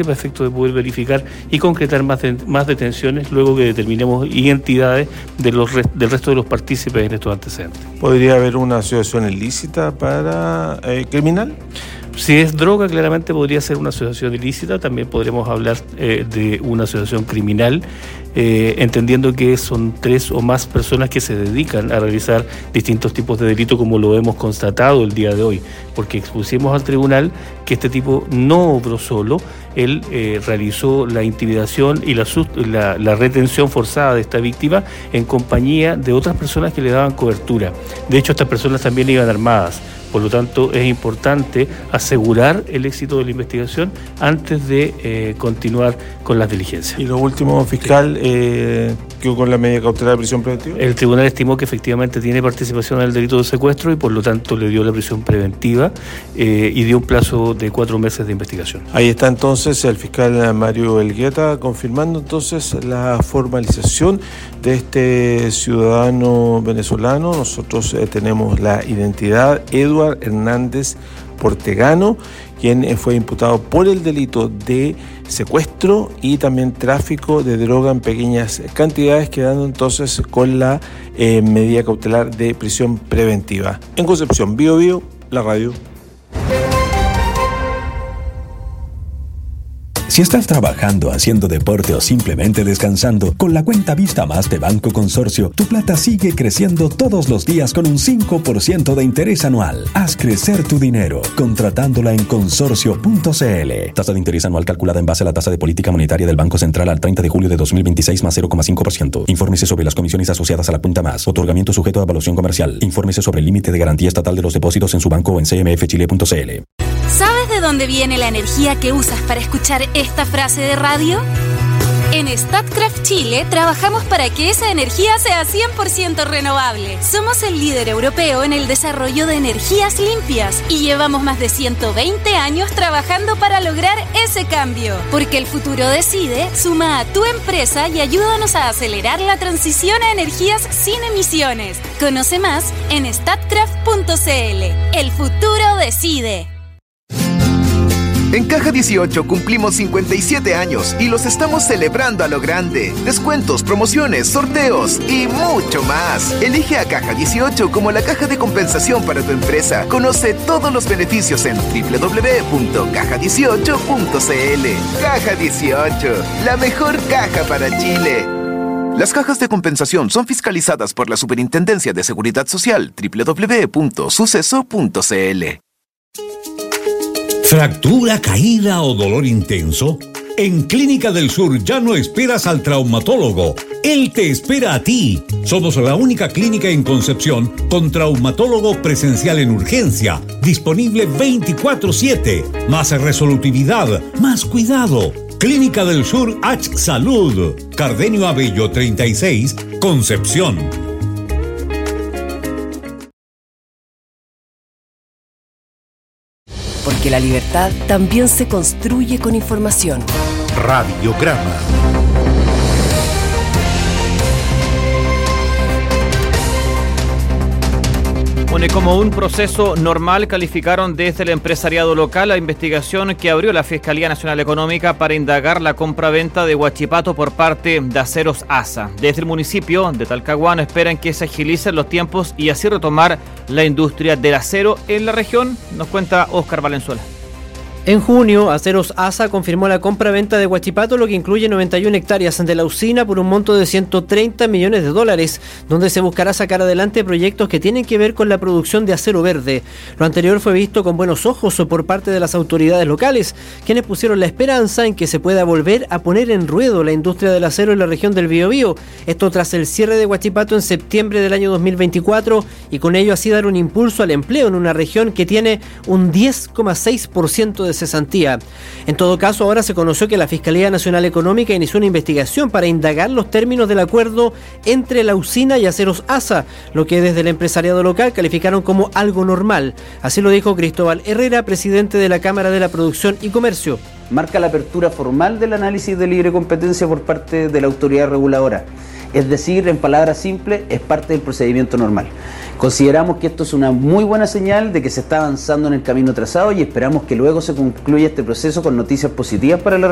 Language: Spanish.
Chile para efecto de poder verificar y concretar más detenciones luego que determinemos identidades del resto de los partícipes en estos antecedentes. ¿Podría haber una asociación ilícita para criminal? Si es droga, claramente podría ser una asociación ilícita. También podremos hablar de una asociación criminal, entendiendo que son 3 o más personas que se dedican a realizar distintos tipos de delitos, como lo hemos constatado el día de hoy, porque expusimos al tribunal que este tipo no obró solo. Él realizó la intimidación y la retención forzada de esta víctima en compañía de otras personas que le daban cobertura. De hecho, estas personas también iban armadas. Por lo tanto, es importante asegurar el éxito de la investigación antes de continuar con las diligencias. Y lo último, fiscal, ¿quedó con la medida cautelar de prisión preventiva? El tribunal estimó que efectivamente tiene participación en el delito de secuestro y por lo tanto le dio la prisión preventiva y dio un plazo de 4 meses de investigación. Ahí está entonces el fiscal Mario Elgueta confirmando entonces la formalización de este ciudadano venezolano. Nosotros tenemos la identidad Eduard Hernández Portegano, quien fue imputado por el delito de secuestro y también tráfico de droga en pequeñas cantidades, quedando entonces con la medida cautelar de prisión preventiva. En Concepción, Bío Bío, la radio. Si estás trabajando, haciendo deporte o simplemente descansando, con la cuenta Vista Más de Banco Consorcio, tu plata sigue creciendo todos los días con un 5% de interés anual. Haz crecer tu dinero, contratándola en consorcio.cl. Tasa de interés anual calculada en base a la tasa de política monetaria del Banco Central al 30 de julio de 2026 más 0,5%. Infórmese sobre las comisiones asociadas a la cuenta Más. Otorgamiento sujeto a evaluación comercial. Infórmese sobre el límite de garantía estatal de los depósitos en su banco o en cmfchile.cl. ¿Sabes de dónde viene la energía que usas para escuchar esta frase de radio? En Statkraft Chile trabajamos para que esa energía sea 100% renovable. Somos el líder europeo en el desarrollo de energías limpias y llevamos más de 120 años trabajando para lograr ese cambio. Porque el futuro decide, suma a tu empresa y ayúdanos a acelerar la transición a energías sin emisiones. Conoce más en statkraft.cl. El futuro decide. En Caja 18 cumplimos 57 años y los estamos celebrando a lo grande. Descuentos, promociones, sorteos y mucho más. Elige a Caja 18 como la caja de compensación para tu empresa. Conoce todos los beneficios en www.caja18.cl. Caja 18, la mejor caja para Chile. Las cajas de compensación son fiscalizadas por la Superintendencia de Seguridad Social, www.suceso.cl. ¿Fractura, caída o dolor intenso? En Clínica del Sur ya no esperas al traumatólogo. Él te espera a ti. Somos la única clínica en Concepción con traumatólogo presencial en urgencia, disponible 24/7. Más resolutividad, más cuidado. Clínica del Sur H Salud. Cardenio Abello 36, Concepción. Porque la libertad también se construye con información. Radiograma. Bueno, y como un proceso normal calificaron desde el empresariado local la investigación que abrió la Fiscalía Nacional Económica para indagar la compra-venta de Huachipato por parte de Aceros ASA. Desde el municipio de Talcahuano esperan que se agilicen los tiempos y así retomar la industria del acero en la región, nos cuenta Óscar Valenzuela. En junio, Aceros ASA confirmó la compra-venta de Huachipato, lo que incluye 91 hectáreas de la usina por un monto de $130 millones, donde se buscará sacar adelante proyectos que tienen que ver con la producción de acero verde. Lo anterior fue visto con buenos ojos por parte de las autoridades locales, quienes pusieron la esperanza en que se pueda volver a poner en ruedo la industria del acero en la región del Biobío. Esto tras el cierre de Huachipato en septiembre del año 2024 y con ello así dar un impulso al empleo en una región que tiene un 10,6% de cesantía. En todo caso, ahora se conoció que la Fiscalía Nacional Económica inició una investigación para indagar los términos del acuerdo entre la usina y Aceros ASA, lo que desde el empresariado local calificaron como algo normal. Así lo dijo Cristóbal Herrera, presidente de la Cámara de la Producción y Comercio. Marca la apertura formal del análisis de libre competencia por parte de la autoridad reguladora. Es decir, en palabras simples, es parte del procedimiento normal. Consideramos que esto es una muy buena señal de que se está avanzando en el camino trazado y esperamos que luego se concluya este proceso con noticias positivas para la